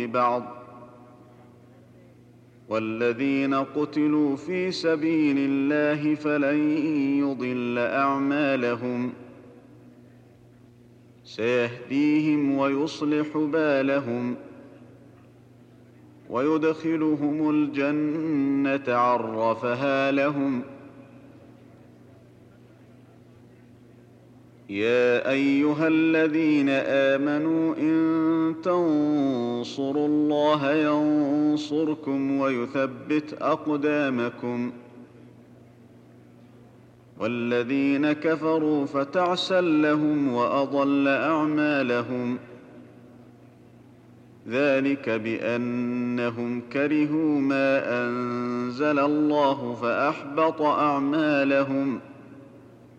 بعض والذين قتلوا في سبيل الله فلن يضل أعمالهم سيهديهم ويصلح بالهم ويدخلهم الجنة عرفها لهم. يا أيها الذين آمنوا إن تنصروا الله ينصركم ويثبت أقدامكم والذين كفروا فتعسا لهم وأضل أعمالهم ذلك بأنهم كرهوا ما أنزل الله فأحبط أعمالهم